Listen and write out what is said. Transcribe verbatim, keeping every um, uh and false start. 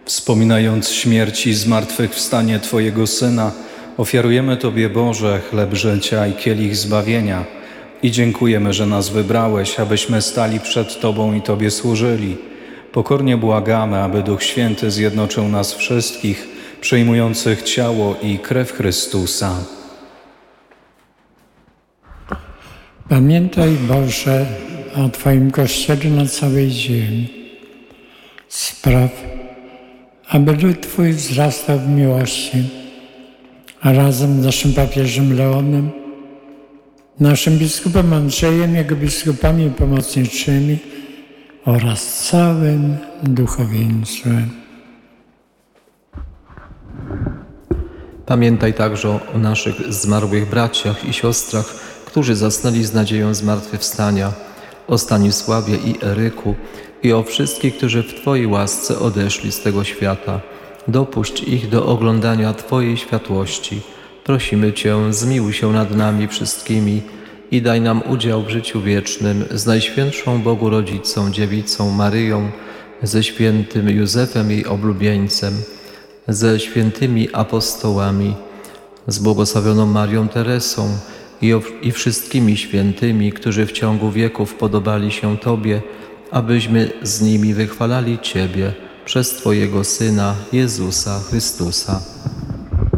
Wspominając śmierć i zmartwychwstanie Twojego Syna, ofiarujemy Tobie, Boże, chleb życia i kielich zbawienia i dziękujemy, że nas wybrałeś, abyśmy stali przed Tobą i Tobie służyli. Pokornie błagamy, aby Duch Święty zjednoczył nas wszystkich, przyjmujących ciało i krew Chrystusa. Pamiętaj, Boże, o Twoim Kościele na całej ziemi. Spraw, aby lud Twój wzrastał w miłości, a razem z naszym papieżem Leonem, naszym biskupem Andrzejem, jego biskupami pomocniczymi oraz całym duchowieństwem. Pamiętaj także o naszych zmarłych braciach i siostrach, którzy zasnęli z nadzieją zmartwychwstania, o Stanisławie i Eryku i o wszystkich, którzy w Twojej łasce odeszli z tego świata. Dopuść ich do oglądania Twojej światłości. Prosimy Cię, zmiłuj się nad nami wszystkimi i daj nam udział w życiu wiecznym z Najświętszą Bogu Rodzicą, Dziewicą Maryją, ze świętym Józefem jej oblubieńcem, ze świętymi apostołami, z błogosławioną Marią Teresą i, i wszystkimi świętymi, którzy w ciągu wieków podobali się Tobie, abyśmy z nimi wychwalali Ciebie przez Twojego Syna, Jezusa Chrystusa.